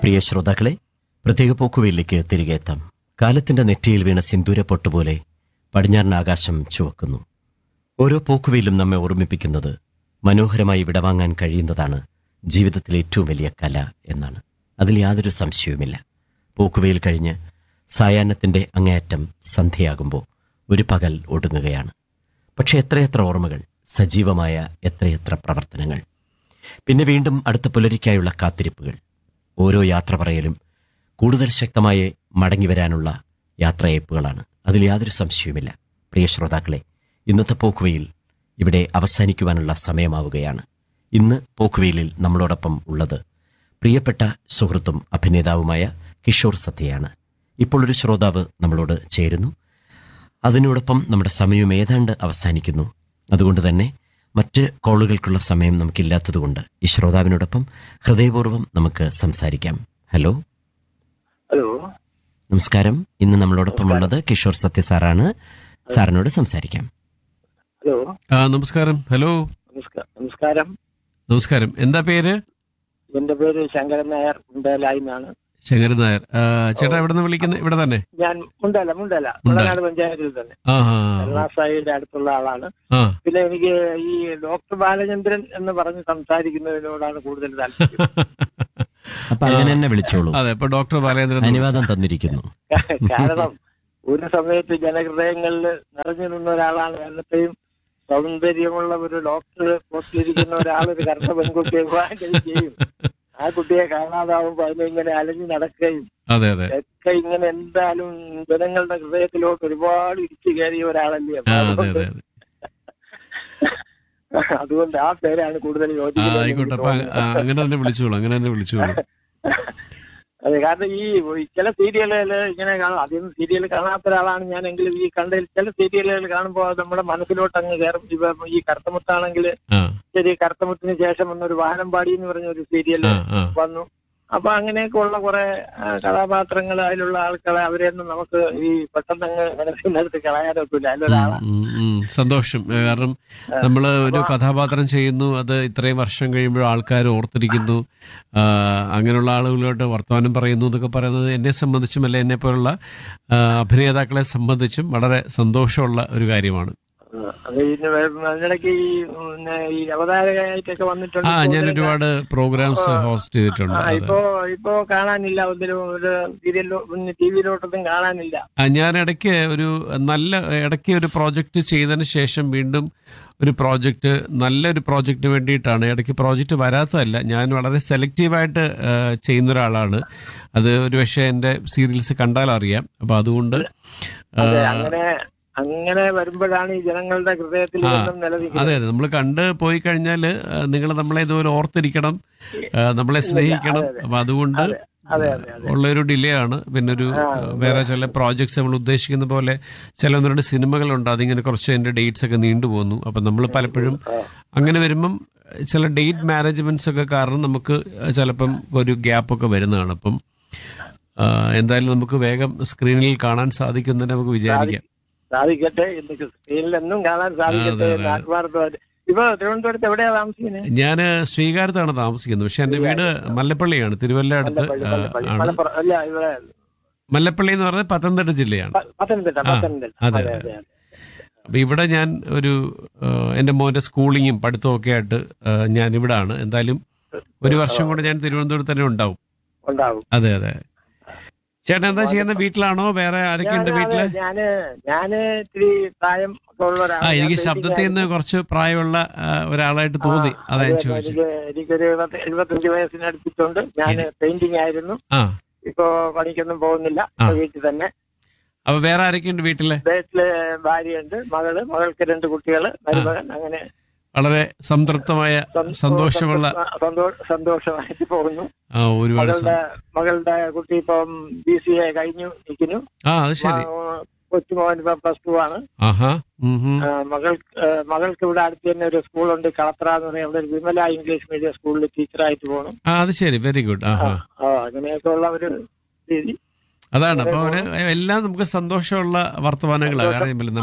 പ്രിയ ശ്രോതാക്കളെ, പ്രത്യേക പോക്കുവയിലേക്ക് തിരികെ എത്താം. കാലത്തിന്റെ നെറ്റിയിൽ വീണ സിന്ദൂര പൊട്ടുപോലെ പടിഞ്ഞാറൻ ആകാശം ചുവക്കുന്നു. ഓരോ പോക്കുവയിലും നമ്മെ ഓർമ്മിപ്പിക്കുന്നത് മനോഹരമായി വിടവാങ്ങാൻ കഴിയുന്നതാണ് ജീവിതത്തിലെ ഏറ്റവും വലിയ കല എന്നാണ്. അതിൽ യാതൊരു സംശയവുമില്ല. പോക്കുവയിൽ കഴിഞ്ഞ് സായാഹ്നത്തിന്റെ അങ്ങേയറ്റം സന്ധ്യയാകുമ്പോൾ ഒരു പകൽ ഒടുങ്ങുകയാണ്. പക്ഷെ എത്രയെത്ര ഓർമ്മകൾ, സജീവമായ എത്രയെത്ര പ്രവർത്തനങ്ങൾ, പിന്നെ വീണ്ടും അടുത്ത പുലരിക്കായുള്ള കാത്തിരിപ്പുകൾ. ഓരോ യാത്ര പറയലും കൂടുതൽ ശക്തമായി മടങ്ങിവരാനുള്ള യാത്രയയപ്പുകളാണ്. അതിൽ യാതൊരു സംശയവുമില്ല. പ്രിയ ശ്രോതാക്കളെ, ഇന്നത്തെ പോക്കുവയിൽ ഇവിടെ അവസാനിക്കുവാനുള്ള സമയമാവുകയാണ്. ഇന്ന് പോക്കുവെയിലിൽ നമ്മളോടൊപ്പം ഉള്ളത് പ്രിയപ്പെട്ട സുഹൃത്തും അഭിനേതാവുമായ കിഷോർ സത്യയാണ്. ഇപ്പോൾ ഒരു ശ്രോതാവ് നമ്മളോട് ചേരുന്നു. അതിനോടൊപ്പം നമ്മുടെ സമയം ഏതാണ്ട് അവസാനിക്കുന്നു. അതുകൊണ്ട് തന്നെ മറ്റ് കോളുകൾക്കുള്ള സമയം നമുക്കില്ലാത്തതുകൊണ്ട് ഈ ശ്രോതാവിനോടൊപ്പം ഹൃദയപൂർവ്വം നമുക്ക് സംസാരിക്കാം. ഹലോ. ഹലോ, നമസ്കാരം. ഇന്ന് നമ്മളോടൊപ്പം ഉള്ളത് കിഷോർ സത്യ സാറാണ്. സാറിനോട് സംസാരിക്കാം. ഹലോ. നമസ്കാരം. ഹലോ. നമസ്കാരം. നമസ്കാരം. എന്താ പേര്? എന്റെ പേര് ശങ്കരൻ നായർ, മുണ്ടേലായി എന്നാണ്. ശങ്കരൻ നായർ. ചേട്ടാ എവിടെ നിന്ന് വിളിക്കുന്നത്? ഇവിടെ തന്നെ? ഞാൻ മുണ്ടേല മുണ്ടനാട് പഞ്ചായത്തിൽ തന്നെ, കരുണാസായിയുടെ അടുത്തുള്ള ആളാണ്. പിന്നെ എനിക്ക് ഈ ഡോക്ടർ ബാലചന്ദ്രൻ എന്ന് പറഞ്ഞ് സംസാരിക്കുന്നതിനോടാണ് കൂടുതൽ താല്പര്യം. അപ്പൊ അങ്ങനെ തന്നെ വിളിച്ചോളൂ. അതെ, ഇപ്പൊ ഡോക്ടർ ബാലചന്ദ്രൻ അനുവാദം തന്നിരിക്കുന്നു. കാരണം ഒരു സമയത്ത് ജനഹൃദയങ്ങളിൽ നിറഞ്ഞു നിന്ന ഒരാളാണ്. എന്നത്തെയും സൗന്ദര്യമുള്ള ഒരു ഡോക്ടർ പോസ്റ്റിലിരിക്കുന്ന ഒരാൾ ഒരു കറുത്ത പെൺകുട്ടിയെ വിവാഹം കഴിക്കുകയും ആ കുട്ടിയെ കാണാതാവുമ്പോ അതിനിങ്ങനെ അലഞ്ഞു നടക്കുകയും ഒക്കെ ഇങ്ങനെ എന്തായാലും ജനങ്ങളുടെ ഹൃദയത്തിലോട്ട് ഒരുപാട് ഇടിച്ചു കയറിയ ഒരാളല്ലേ. അതുകൊണ്ട് ആ പേരാണ് കൂടുതൽ യോജിക്കുന്നത്. അങ്ങനെ തന്നെ വിളിച്ചോളൂ. അതെ, കാരണം ഈ ചില സീരിയലുകൾ ഇങ്ങനെ കാണും. അധികം സീരിയൽ കാണാത്ത ഒരാളാണ് ഞാൻ. എങ്കിലും ഈ കണ്ട ചില സീരിയലുകൾ കാണുമ്പോൾ നമ്മുടെ മനസ്സിലോട്ട് അങ്ങ് കയറും. ഇപ്പൊ ഈ കറുത്തമുത്താണെങ്കിൽ ശരി, കറുത്തമുത്തിന് ശേഷം വന്നൊരു വാനമ്പാടി എന്ന് പറഞ്ഞ ഒരു സീരിയൽ വന്നു. അപ്പൊ അങ്ങനെയൊക്കെ ഉള്ള കുറെ കഥാപാത്രങ്ങൾ, അതിലുള്ള ആൾക്കാരെ അവരെയൊന്നും നമുക്ക് ഈ പെട്ടെന്ന് അങ്ങ് മനസ്സിനകത്ത് കളയാനൊക്കില്ല. അതിലൊരാളാണ്. സന്തോഷം. കാരണം നമ്മൾ ഒരു കഥാപാത്രം ചെയ്യുന്നു, അത് ഇത്രയും വർഷം കഴിയുമ്പോൾ ആൾക്കാർ ഓർത്തിരിക്കുന്നു, അങ്ങനെയുള്ള ആളുകളോട്ട് വർത്തമാനം പറയുന്നു എന്നൊക്കെ പറയുന്നത് എന്നെ സംബന്ധിച്ചും അല്ലെ എന്നെ പോലുള്ള അഭിനേതാക്കളെ സംബന്ധിച്ചും വളരെ സന്തോഷമുള്ള ഒരു കാര്യമാണ്. അതിനിടയ്ക്ക് ഈ അവതാരകയായിട്ടൊക്കെ വന്നിട്ടുണ്ട്. ഞാൻ ഒരുപാട് പ്രോഗ്രാംസ് ഹോസ്റ്റ് ചെയ്തിട്ടുണ്ട്. ഇപ്പോ കാണാനില്ല, ഒന്നിലും ഒരു സീരിയലിലോ ടി വിയിലോട്ടൊന്നും കാണാനില്ല. ഞാൻ ഇടയ്ക്ക് ഒരു പ്രോജക്റ്റ് ചെയ്തതിന് ശേഷം വീണ്ടും ഒരു നല്ലൊരു പ്രോജക്റ്റ് വേണ്ടിയിട്ടാണ്. ഇടയ്ക്ക് പ്രോജക്റ്റ് വരാത്തതല്ല, ഞാൻ വളരെ സെലക്റ്റീവായിട്ട് ചെയ്യുന്ന ഒരാളാണ്. അത് ഒരു പക്ഷേ എൻ്റെ സീരിയൽസ് കണ്ടാലറിയാം. അപ്പം അതുകൊണ്ട് അങ്ങനെ വരുമ്പോഴാണ് ഈ ജനങ്ങളുടെ ഹൃദയത്തിൽ നിലനിൽക്കുന്നത്. അതെ, നമ്മൾ കണ്ട് പോയി കഴിഞ്ഞാൽ നിങ്ങൾ നമ്മളെ ഇതുപോലെ ഓർത്തിരിക്കണം, നമ്മളെ സ്നേഹിക്കണം. അപ്പൊ അതുകൊണ്ട് ഉള്ളൊരു ഡിലേ ആണ്. പിന്നെ വേറെ ചില പ്രോജക്ട്സ് നമ്മൾ ഉദ്ദേശിക്കുന്ന പോലെ ചില 1-2 സിനിമകളുണ്ട്. അതിങ്ങനെ കുറച്ച് അതിന്റെ ഡേറ്റ്സ് ഒക്കെ നീണ്ടുപോകുന്നു. അപ്പൊ നമ്മൾ പലപ്പോഴും അങ്ങനെ വരുമ്പം ചില ഡേറ്റ് മാനേജ്മെന്റ്സ് ഒക്കെ കാരണം നമുക്ക് ചിലപ്പം ഒരു ഗ്യാപ്പൊക്കെ വരുന്നതാണ്. അപ്പം എന്തായാലും നമുക്ക് വേഗം സ്ക്രീനിൽ കാണാൻ സാധിക്കുമെന്ന് നമുക്ക് വിചാരിക്കാം. സാധിക്കട്ടെ, സ്ക്രീനിലെന്നും കാണാൻ സാധിക്കട്ടെ. ഇപ്പൊ തിരുവനന്തപുരത്ത് എവിടെയാ താമസിക്കുന്നത്? ഞാൻ ശ്രീകാര്യത്താണ് താമസിക്കുന്നത്. പക്ഷെ എന്റെ വീട് മല്ലപ്പള്ളിയാണ്, തിരുവല്ല അടുത്ത്. മല്ലപ്പള്ളി എന്ന് പറഞ്ഞാൽ പത്തനംതിട്ട ജില്ലയാണ്. അതെ. അപ്പൊ ഇവിടെ ഞാൻ എന്റെ മോന്റെ സ്കൂളിങ്ങും പഠിത്തവും ഒക്കെ ആയിട്ട് ഞാൻ ഇവിടെ ആണ്. എന്തായാലും ഒരു വർഷം കൊണ്ട് ഞാൻ തിരുവനന്തപുരത്ത് തന്നെ ഉണ്ടാവും. അതെ. ചേട്ടൻ എന്താ ചെയ്യുന്നത്? വീട്ടിലാണോ? വേറെ ആരൊക്കെയുണ്ട് വീട്ടില്? ഞാന് ഇത്തിരി പ്രായം എനിക്ക് ശബ്ദത്തിൽ നിന്ന് കുറച്ച് പ്രായമുള്ള ഒരാളായിട്ട് തോന്നി, അതാ ഞാൻ ചോദിച്ചത്. എനിക്കൊരു 75 വയസ്സിനടുപ്പിച്ചുണ്ട്. ഞാൻ പെയിന്റിംഗ് ആയിരുന്നു. ഇപ്പൊ പണിക്കൊന്നും പോകുന്നില്ല, വീട്ടിൽ തന്നെ. അപ്പൊ വേറെ ആരൊക്കെയുണ്ട് വീട്ടില്? ഭാര്യയുണ്ട്, മകൾക്ക് 2 കുട്ടികള്, മരുമകൻ. അങ്ങനെ വളരെ സംതൃപ്തമായ സന്തോഷമായിട്ട് പോകുന്നു. ഒരുപാട് മകളുടെ കുട്ടി ഇപ്പം BCA കഴിഞ്ഞു നിൽക്കുന്നു. കൊച്ചുമോൻ ഇപ്പൊ +2 ആണ്. മകൾക്ക് ഇവിടെ അടുത്ത് തന്നെ ഒരു സ്കൂളുണ്ട്, കളത്ര എന്ന് പറയുന്ന അവിടെ ഒരു വിമല ഇംഗ്ലീഷ് മീഡിയം സ്കൂളിൽ ടീച്ചറായിട്ട് പോകണം. അത് ശരി, വെരി ഗുഡ്. അങ്ങനെയൊക്കെ ഉള്ള ഒരു രീതി. അതാണ്. അപ്പൊ എല്ലാം നമുക്ക് സന്തോഷമുള്ള വർത്തമാനങ്ങളാണ്. കാരണം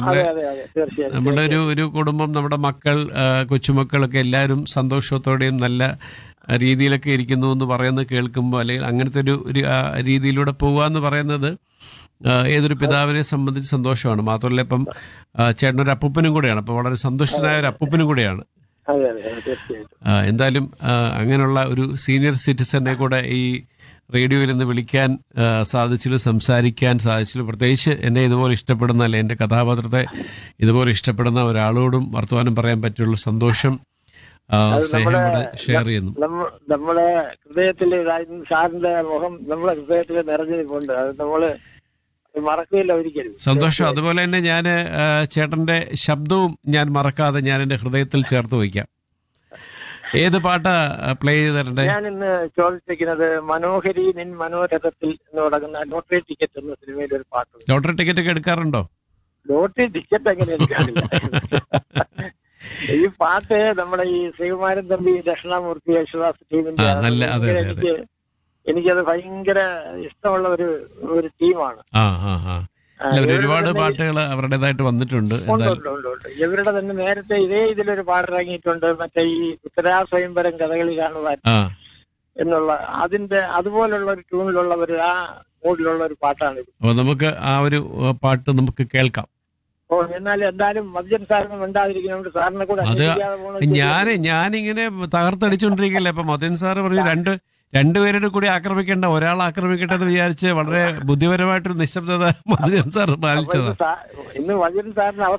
നമ്മുടെ ഒരു കുടുംബം, നമ്മുടെ മക്കൾ, കൊച്ചുമക്കളൊക്കെ എല്ലാവരും സന്തോഷത്തോടെയും നല്ല രീതിയിലൊക്കെ ഇരിക്കുന്നു എന്ന് പറയുന്നത് കേൾക്കുമ്പോൾ, അല്ലെങ്കിൽ അങ്ങനത്തെ ഒരു രീതിയിലൂടെ പോകുക എന്ന് പറയുന്നത് ഏതൊരു പിതാവിനെ സംബന്ധിച്ച് സന്തോഷമാണ്. മാത്രമല്ല ഇപ്പം ചേട്ടനൊരു അപ്പൂപ്പനും കൂടെയാണ്, അപ്പം വളരെ സന്തുഷ്ടനായ ഒരു അപ്പൂപ്പനും കൂടെയാണ്. അതെ അതെ തീർച്ചയായിട്ടും. എന്തായാലും അങ്ങനെയുള്ള ഒരു സീനിയർ സിറ്റിസനെ കൂടെ ഈ റേഡിയോയിൽ നിന്ന് വിളിക്കാൻ സാധിച്ചല്ലോ, സംസാരിക്കാൻ സാധിച്ചല്ലോ. പ്രത്യേകിച്ച് എന്നെ ഇതുപോലെ ഇഷ്ടപ്പെടുന്ന, അല്ലെ എൻ്റെ കഥാപാത്രത്തെ ഇതുപോലെ ഇഷ്ടപ്പെടുന്ന ഒരാളോടും വർത്തമാനം പറയാൻ പറ്റിയുള്ള സന്തോഷം സ്നേഹം കൂടെ ഷെയർ ചെയ്യുന്നു. നമ്മുടെ ഹൃദയത്തിൽ സാറിന്റെ മുഖം നമ്മുടെ ഹൃദയത്തിൽ നിറഞ്ഞിരിപ്പുണ്ട്. അത് നമ്മള് മറക്കില്ല ഒരിക്കലും. സന്തോഷം. അതുപോലെ തന്നെ ഞാൻ ചേട്ടന്റെ ശബ്ദവും ഞാൻ മറക്കാതെ ഞാൻ എൻ്റെ ഹൃദയത്തിൽ ചേർത്ത് വയ്ക്കാം. ഏത് പാട്ടാ പ്ലേ ചെയ്ത് തരണ്ടേ? ഞാൻ ഇന്ന് ചോദിച്ചിരിക്കുന്നത് മനോഹരി നിൻ മനോരഥത്തിൽ എന്ന് തുടങ്ങുന്ന ലോട്ടറി ടിക്കറ്റ് എന്ന സിനിമയിൽ ഒരു പാട്ടുണ്ട്. ലോട്ടറി ടിക്കറ്റ് ഒക്കെ എടുക്കാറുണ്ടോ? ലോട്ടറി ടിക്കറ്റ് എങ്ങനെ എടുക്കാറില്ല. ഈ പാട്ട് നമ്മുടെ ഈ ശ്രീകുമാരൻ തമ്പി, ദക്ഷിണാമൂർത്തി, യേശുദാസ് ടീമിന്റെ എനിക്കത് ഭയങ്കര ഇഷ്ടമുള്ള ഒരു ടീമാണ്. ഒരുപാട് പാട്ടുകൾ അവരുടേതായിട്ട് വന്നിട്ടുണ്ട്. ഇവരുടെ തന്നെ നേരത്തെ ഇതേ ഇതിലൊരു പാട്ടിറങ്ങിയിട്ടുണ്ട്, മറ്റേ ഈ ഉത്തരാ സ്വയംവരം കഥകളി കാണുവാൻ എന്നുള്ള അതിന്റെ അതുപോലുള്ള ഒരു ട്യൂണിലുള്ള ആ മൂഡിലുള്ള ഒരു പാട്ടാണ്. അപ്പൊ നമുക്ക് ആ ഒരു പാട്ട് നമുക്ക് കേൾക്കാം. എന്നാൽ എന്തായാലും മദ്യൻ സാറിന് ഉണ്ടാതിരിക്കുന്നുണ്ട്. സാറിനെ കൂടെ ഞാനിങ്ങനെ തകർത്തടിച്ചോണ്ടിരിക്കല്ലേ. അപ്പൊ മദ്യൻ സാറ് പറഞ്ഞു രണ്ടുപേരുടെ കൂടി ആക്രമിക്കേണ്ട, ഒരാൾ ആക്രമിക്കട്ടെ എന്ന് വിചാരിച്ച് വളരെ ബുദ്ധിപരമായിട്ടൊരു നിശബ്ദത മധുജൻ സാർ പാലിച്ചതാണ്. ഇന്ന് മദ്യൻ സാറിന്